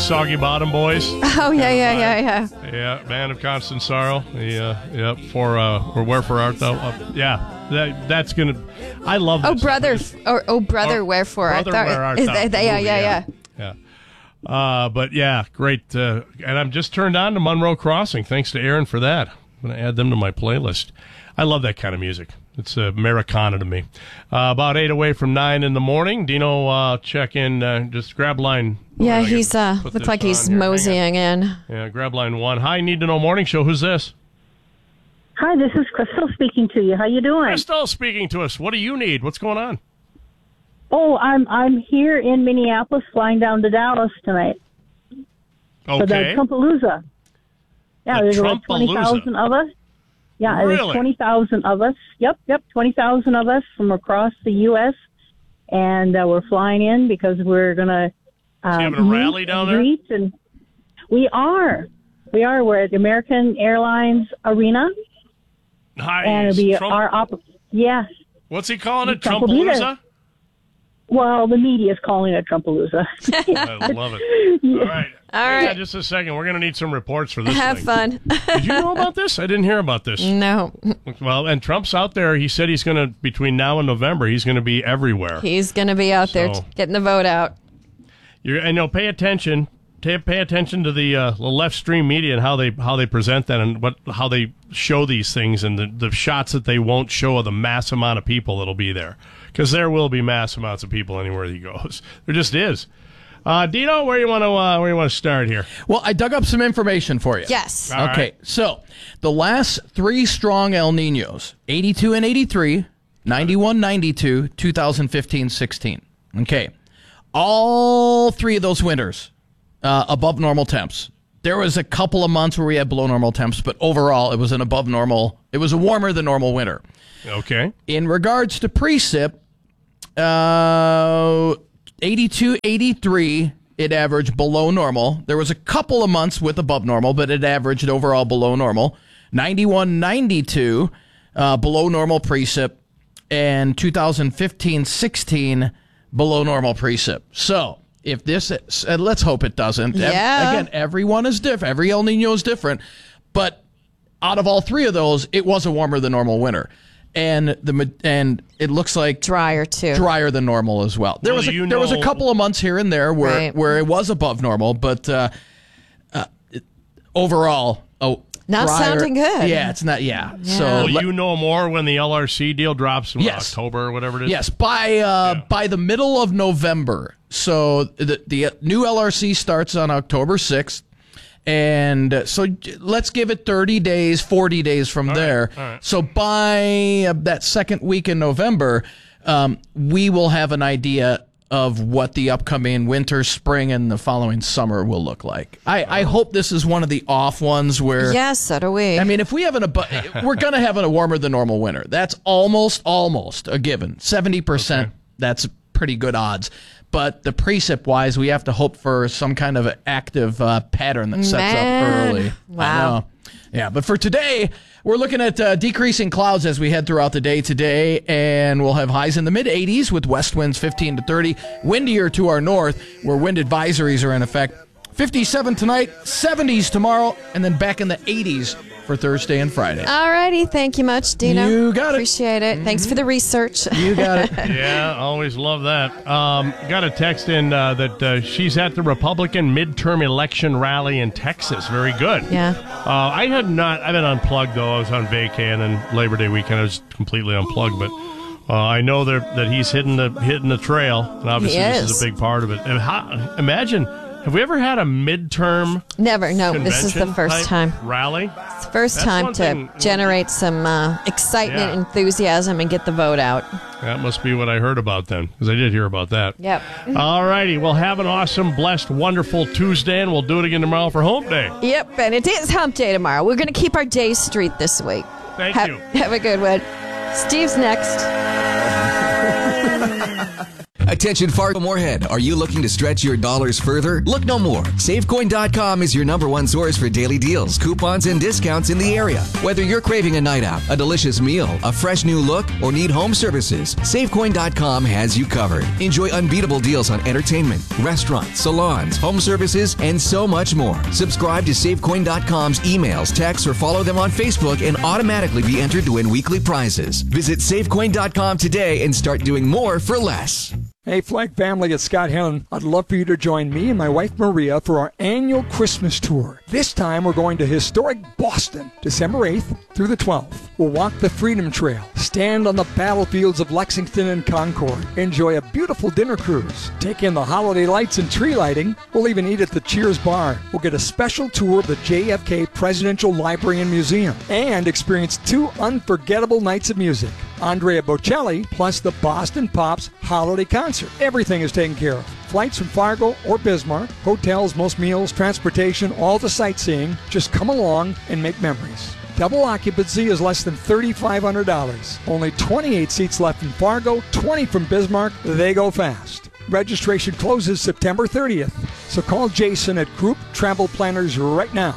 Soggy Bottom Boys. Oh, yeah. Yeah, Band of Constant Sorrow. For Wherefore Art Thou? That's gonna. I love this. Brother, Wherefore Art Thou? Where Art Thou? Yeah. But yeah, great. And I'm just turned on to Monroe Crossing. Thanks to Aaron for that. I'm going to add them to my playlist. I love that kind of music. It's Americana to me. About 8 away from 9 in the morning. Dino, check in. Just grab line. Yeah, he's looks like he's moseying in. Yeah, grab line 1. Hi, Need to Know Morning Show. Who's this? Hi, this is Crystal speaking to you. How you doing? Crystal speaking to us. What do you need? What's going on? Oh, I'm here in Minneapolis, flying down to Dallas tonight. Okay. For the Trumpalooza. Yeah, there's about 20,000 of us. Yeah, really? There's 20,000 of us. Yep, 20,000 of us from across the U.S. And we're flying in because we're going to having a rally down there? And we are. We're at the American Airlines Arena. Nice. And it'll be yes. What's he calling it? Trumpalooza? Well, the media is calling it Trumpalooza. I love it. Yeah. All right. Yeah, just a second. We're going to need some reports for this Have fun. Did you know about this? I didn't hear about this. No. Well, and Trump's out there. He said he's going to, between now and November, he's going to be everywhere. He's going to be out there getting the vote out. Pay attention. Pay attention to the left stream media and how they present that and how they show these things and the shots that they won't show of the mass amount of people that'll be there, because there will be mass amounts of people anywhere he goes. There just is. Dino, where you want to start here? Well, I dug up some information for you. Yes. All okay. Right. So the last 3 strong El Niños: 82 and 83, 91, 92, 2015, 16. Okay. All 3 of those winters. Above normal temps. There was a couple of months where we had below normal temps, but overall it was an above normal. It was a warmer than normal winter. Okay. In regards to precip, 82, 83, it averaged below normal. There was a couple of months with above normal, but it averaged overall below normal. 91, 92, below normal precip, and 2015, 16, below normal precip. So, if this, let's hope it doesn't. Yeah. Again, everyone is different. Every El Nino is different. But out of all 3 of those, it was a warmer than normal winter. And it looks like drier too. Drier than normal as well. There was a couple of months here and there where it was above normal, but overall, not drier. Sounding good. Yeah, it's not. Yeah. So will you know more when the LRC deal drops in October or whatever it is? Yes, by the middle of November. So the new LRC starts on October 6th. And so let's give it 30 days, 40 days from there. All right. So by that second week in November, we will have an idea of what the upcoming winter, spring, and the following summer will look like. I hope this is one of the off ones where... Yes, so do we. I mean, if we have we're going to have a warmer than normal winter. That's almost a given. 70%, okay. That's pretty good odds. But the precip-wise, we have to hope for some kind of active pattern that sets up early. Wow. I know. Yeah, but for today, we're looking at decreasing clouds as we head throughout the day today, and we'll have highs in the mid-80s with west winds 15 to 30, windier to our north, where wind advisories are in effect. 57 tonight, 70s tomorrow, and then back in the 80s for Thursday and Friday. All righty. Thank you much, Dino. You got it. Appreciate it. Mm-hmm. Thanks for the research. You got it. Yeah, always love that. Got a text in that she's at the Republican midterm election rally in Texas. Very good. Yeah. I've been unplugged, though. I was on vacay, and then Labor Day weekend I was completely unplugged. But I know that he's hitting the trail, and obviously this is a big part of it. And imagine... Have we ever had a midterm? Never. No, this is the first time. Rally? It's the first time to generate some excitement, enthusiasm, and get the vote out. That must be what I heard about then, because I did hear about that. Yep. All righty. Well, have an awesome, blessed, wonderful Tuesday, and we'll do it again tomorrow for Hump Day. Yep, and it is Hump Day tomorrow. We're going to keep our days straight this week. Thank you. Have a good one. Steve's next. Attention Fargo Moorhead, are you looking to stretch your dollars further? Look no more. SaveCoin.com is your #1 source for daily deals, coupons, and discounts in the area. Whether you're craving a night out, a delicious meal, a fresh new look, or need home services, SaveCoin.com has you covered. Enjoy unbeatable deals on entertainment, restaurants, salons, home services, and so much more. Subscribe to SaveCoin.com's emails, texts, or follow them on Facebook and automatically be entered to win weekly prizes. Visit SaveCoin.com today and start doing more for less. Hey, Flag family, it's Scott Helen. I'd love for you to join me and my wife Maria for our annual Christmas tour. This time we're going to historic Boston, December 8th through the 12th. We'll walk the Freedom Trail, stand on the battlefields of Lexington and Concord, enjoy a beautiful dinner cruise, take in the holiday lights and tree lighting. We'll even eat at the Cheers Bar. We'll get a special tour of the JFK Presidential Library and Museum and experience 2 unforgettable nights of music. Andrea Bocelli plus the Boston Pops Holiday Concert. Everything is taken care of. Flights from Fargo or Bismarck, hotels, most meals, transportation, all the sightseeing. Just come along and make memories. Double occupancy is less than $3,500. Only 28 seats left in Fargo, 20 from Bismarck. They go fast. Registration closes September 30th. So call Jason at Group Travel Planners right now.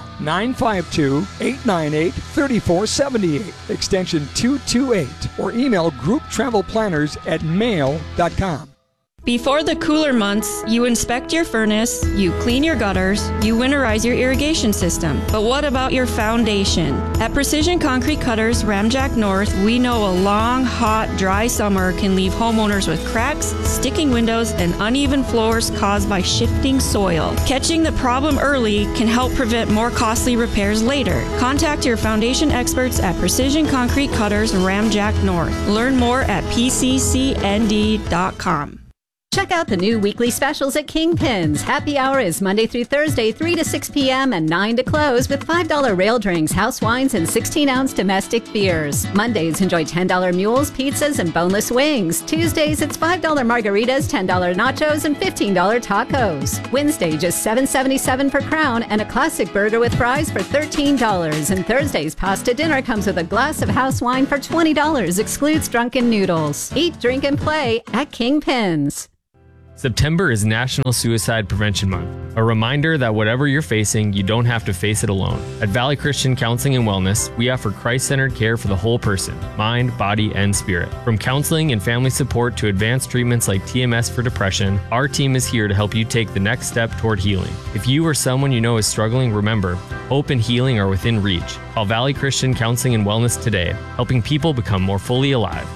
952-898-3478, extension 228, or email grouptravelplanners@mail.com. Before the cooler months, you inspect your furnace, you clean your gutters, you winterize your irrigation system. But what about your foundation? At Precision Concrete Cutters, Ramjack North, we know a long, hot, dry summer can leave homeowners with cracks, sticking windows, and uneven floors caused by shifting soil. Catching the problem early can help prevent more costly repairs later. Contact your foundation experts at Precision Concrete Cutters, Ramjack North. Learn more at pccnd.com. Check out the new weekly specials at Kingpins. Happy hour is Monday through Thursday, 3 to 6 p.m. and 9 to close with $5 rail drinks, house wines, and 16-ounce domestic beers. Mondays, enjoy $10 mules, pizzas, and boneless wings. Tuesdays, it's $5 margaritas, $10 nachos, and $15 tacos. Wednesday, just $7.77 per crown and a classic burger with fries for $13. And Thursday's pasta dinner comes with a glass of house wine for $20, excludes drunken noodles. Eat, drink, and play at Kingpins. September is National Suicide Prevention Month, a reminder that whatever you're facing, you don't have to face it alone. At Valley Christian Counseling and Wellness, we offer Christ-centered care for the whole person, mind, body, and spirit. From counseling and family support to advanced treatments like TMS for depression, our team is here to help you take the next step toward healing. If you or someone you know is struggling, remember, hope and healing are within reach. Call Valley Christian Counseling and Wellness today, helping people become more fully alive.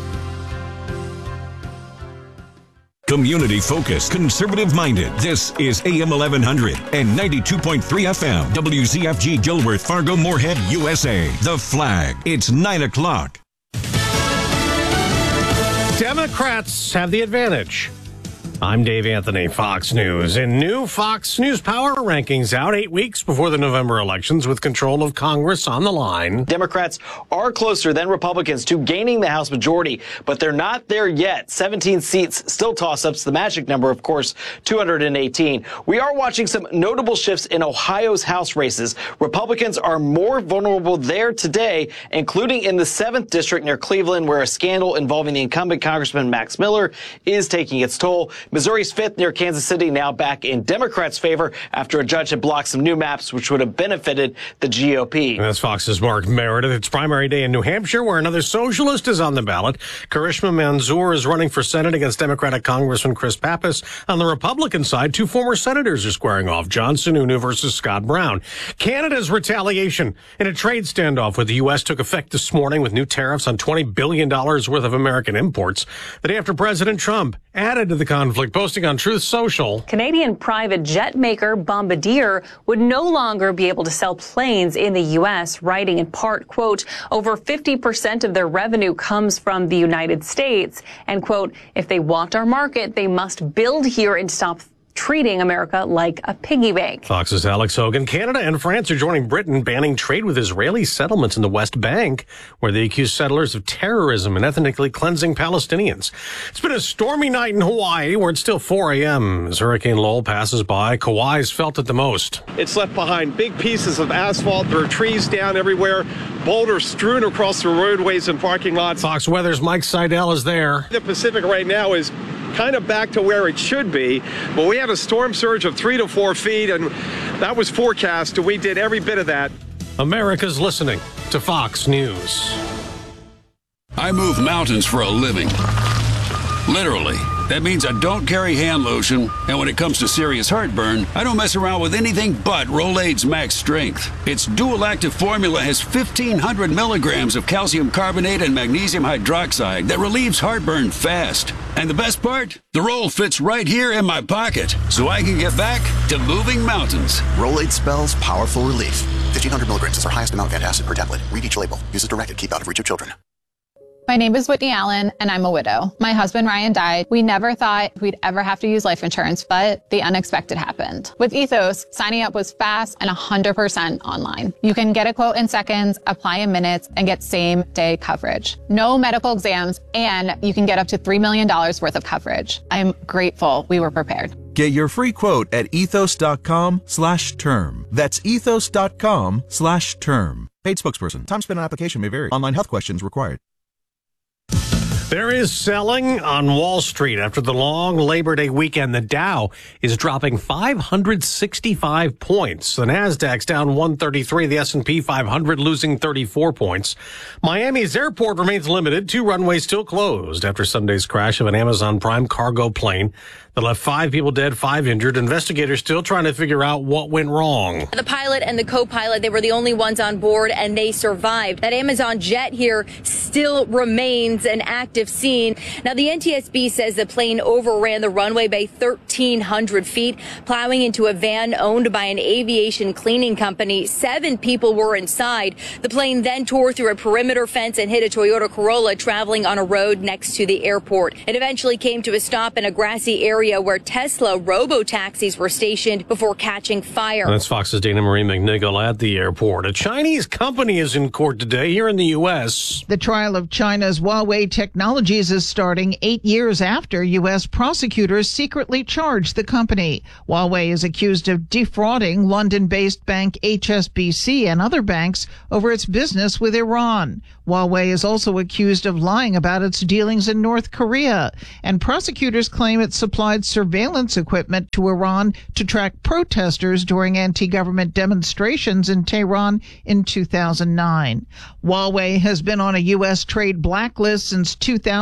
Community focused, conservative minded. This is AM 1100 and 92.3 FM. WZFG Gilworth, Fargo, Moorhead, USA. The Flag. It's 9 o'clock. Democrats have the advantage. I'm Dave Anthony, Fox News. In new Fox News Power rankings out 8 weeks before the November elections with control of Congress on the line. Democrats are closer than Republicans to gaining the House majority, but they're not there yet. 17 seats, still toss-ups. The magic number, of course, 218. We are watching some notable shifts in Ohio's House races. Republicans are more vulnerable there today, including in the 7th district near Cleveland, where a scandal involving the incumbent Congressman Max Miller is taking its toll. Missouri's 5th near Kansas City now back in Democrats' favor after a judge had blocked some new maps which would have benefited the GOP. And that's Fox's Mark Meredith. It's primary day in New Hampshire where another socialist is on the ballot. Karishma Manzoor is running for Senate against Democratic Congressman Chris Pappas. On the Republican side, 2 former senators are squaring off. John Sununu versus Scott Brown. Canada's retaliation in a trade standoff with the U.S. took effect this morning with new tariffs on $20 billion worth of American imports. The day after President Trump added to the conflict, posting on Truth Social. Canadian private jet maker Bombardier would no longer be able to sell planes in the U.S., writing in part, quote, over 50% of their revenue comes from the United States, and, quote, if they want our market, they must build here and stop treating America like a piggy bank. Fox's Alex Hogan. Canada and France are joining Britain, banning trade with Israeli settlements in the West Bank, where they accuse settlers of terrorism and ethnically cleansing Palestinians. It's been a stormy night in Hawaii, where it's still 4 a.m. As Hurricane Lowell passes by, Kauai's felt it the most. It's left behind big pieces of asphalt. There are trees down everywhere, boulders strewn across the roadways and parking lots. Fox Weather's Mike Seidel is there. The Pacific right now is kind of back to where it should be. But we had a storm surge of 3 to 4 feet, and that was forecast, and we did every bit of that. America's listening to Fox News. I move mountains for a living. Literally. That means I don't carry hand lotion, and when it comes to serious heartburn, I don't mess around with anything but Rolaids Max Strength. Its dual-active formula has 1,500 milligrams of calcium carbonate and magnesium hydroxide that relieves heartburn fast. And the best part? The roll fits right here in my pocket, so I can get back to moving mountains. Rolaids spells powerful relief. 1,500 milligrams is our highest amount of antacid per tablet. Read each label. Use as directed. Keep out of reach of children. My name is Whitney Allen, and I'm a widow. My husband, Ryan, died. We never thought we'd ever have to use life insurance, but the unexpected happened. With Ethos, signing up was fast and 100% online. You can get a quote in seconds, apply in minutes, and get same-day coverage. No medical exams, and you can get up to $3 million worth of coverage. I'm grateful we were prepared. Get your free quote at ethos.com/term. That's ethos.com/term. Paid spokesperson. Time spent on application may vary. Online health questions required. There is selling on Wall Street after the long Labor Day weekend. The Dow is dropping 565 points. The Nasdaq's down 133. The S&P 500 losing 34 points. Miami's airport remains limited. 2 runways still closed after Sunday's crash of an Amazon Prime cargo plane that left 5 people dead, 5 injured. Investigators still trying to figure out what went wrong. The pilot and the co-pilot, they were the only ones on board, and they survived. That Amazon jet here still remains an active scene. Now, the NTSB says the plane overran the runway by 1,300 feet, plowing into a van owned by an aviation cleaning company. 7 people were inside. The plane then tore through a perimeter fence and hit a Toyota Corolla traveling on a road next to the airport. It eventually came to a stop in a grassy area where Tesla robo-taxis were stationed before catching fire. That's Fox's Dana Marie McNichol at the airport. A Chinese company is in court today here in the U.S. The trial of China's Huawei Technologies is starting 8 years after U.S. prosecutors secretly charged the company. Huawei is accused of defrauding London-based bank HSBC and other banks over its business with Iran. Huawei is also accused of lying about its dealings in North Korea, and prosecutors claim it supplied surveillance equipment to Iran to track protesters during anti-government demonstrations in Tehran in 2009. Huawei has been on a U.S. trade blacklist since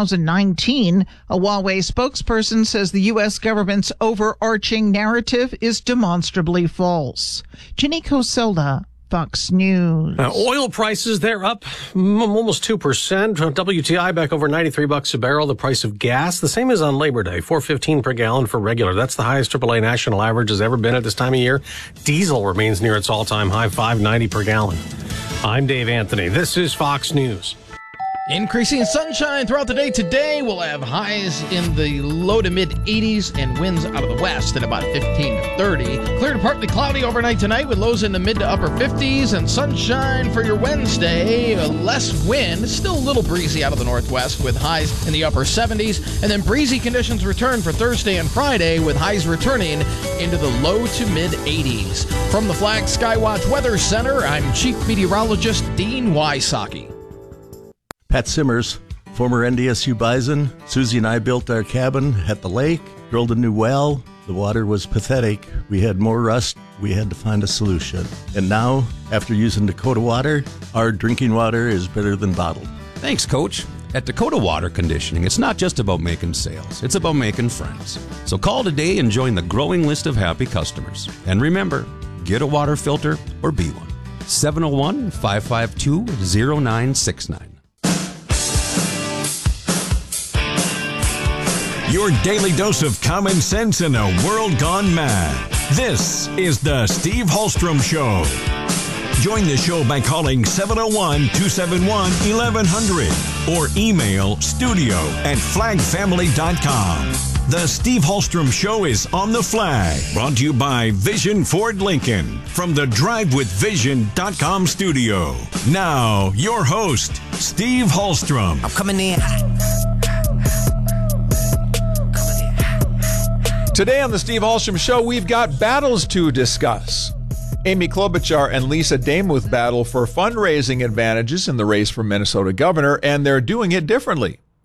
2019. A Huawei spokesperson says the U.S. government's overarching narrative is demonstrably false. Janiko Silda, Fox News. Oil prices, they're up almost 2%. WTI back over $93 a barrel. The price of gas, the same as on Labor Day, $4.15 per gallon for regular. That's the highest AAA national average has ever been at this time of year. Diesel remains near its all-time high, $5.90 per gallon. I'm Dave Anthony. This is Fox News. Increasing sunshine throughout the day today. We'll have highs in the low to mid 80s and winds out of the west at about 15 to 30. Clear to partly cloudy overnight tonight with lows in the mid to upper 50s and sunshine for your Wednesday. Less wind, still a little breezy out of the northwest with highs in the upper 70s. And then breezy conditions return for Thursday and Friday with highs returning into the low to mid 80s. From the Flag Skywatch Weather Center, I'm Chief Meteorologist Dean Wysocki. Pat Simmers, former NDSU Bison. Susie and I built our cabin at the lake, drilled a new well. The water was pathetic. We had more rust. We had to find a solution. And now, after using Dakota Water, our drinking water is better than bottled. Thanks, Coach. At Dakota Water Conditioning, it's not just about making sales. It's about making friends. So call today and join the growing list of happy customers. And remember, get a water filter or be one. 701-552-0969. Your daily dose of common sense in a world gone mad. This is the Steve Hallstrom Show. Join the show by calling 701-271-1100 or email studio@flagfamily.com. The Steve Hallstrom Show is on the Flag, brought to you by Vision Ford Lincoln from the DriveWithVision.com studio. Now, your host, Steve Hallstrom. I'm coming in. Today on the Steve Hallstrom Show, we've got battles to discuss. Amy Klobuchar and Lisa Damuth battle for fundraising advantages in the race for Minnesota governor, and they're doing it differently.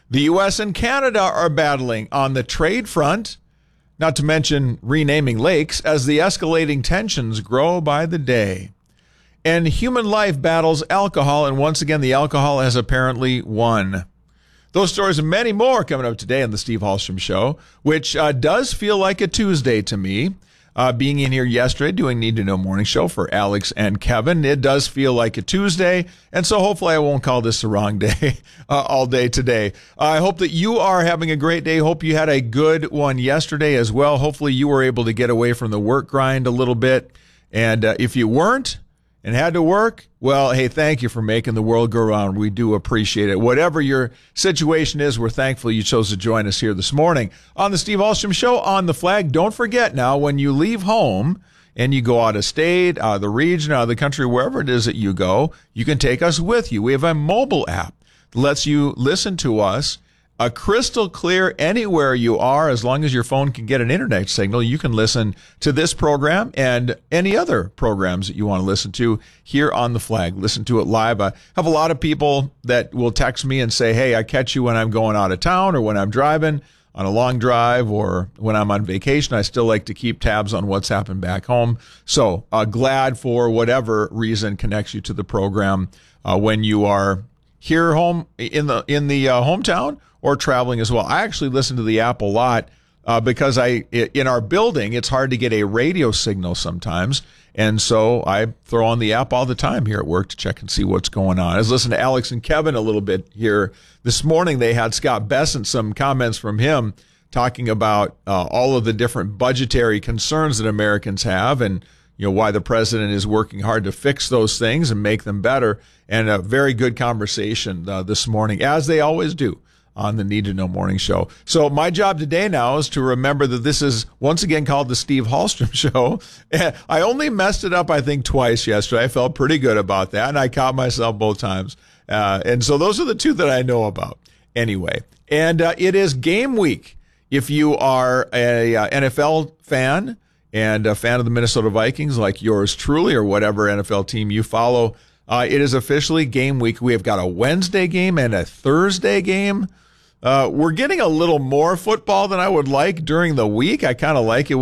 The U.S. and Canada are battling on the trade front, not to mention renaming lakes, as the escalating tensions grow by the day. And human life battles alcohol, and once again, the alcohol has apparently won. Those stories and many more coming up today on the Steve Hallstrom Show, which does feel like a Tuesday to me. Being in here yesterday doing Need to Know Morning Show for Alex and Kevin, it does feel like a Tuesday, and so hopefully I won't call this the wrong day all day today. I hope that you are having a great day. Hope you had a good one yesterday as well. Hopefully you were able to get away from the work grind a little bit, and if you weren't and had to work, well, hey, thank you for making the world go round. We do appreciate it. Whatever your situation is, we're thankful you chose to join us here this morning on the Steve Hallstrom Show on the Flag. Don't forget now, when you leave home and you go out of state, out of the region, out of the country, wherever it is that you go, you can take us with you. We have a mobile app that lets you listen to us crystal clear anywhere you are. As long as your phone can get an internet signal, you can listen to this program and any other programs that you want to listen to here on the Flag. Listen to it live. I have a lot of people that will text me and say, hey, I catch you when I'm going out of town or when I'm driving on a long drive or when I'm on vacation. I still like to keep tabs on what's happened back home. So glad for whatever reason connects you to the program when you are here home in the hometown or traveling as well. I actually listen to the app a lot because in our building, it's hard to get a radio signal sometimes. And so I throw on the app all the time here at work to check and see what's going on. I was listening to Alex and Kevin a little bit here this morning. They had Scott Bessent, some comments from him talking about all of the different budgetary concerns that Americans have and why the president is working hard to fix those things and make them better. And a very good conversation this morning, as they always do on the Need to Know Morning Show. So my job today now is to remember that this is once again called the Steve Hallstrom Show. I only messed it up, I think, twice yesterday. I felt pretty good about that, and I caught myself both times. And so those are the two that I know about anyway. And it is game week. If you are a NFL fan and a fan of the Minnesota Vikings like yours truly or whatever NFL team you follow, it is officially game week. We have got a Wednesday game and a Thursday game. We're getting a little more football than I would like during the week. I kind of like it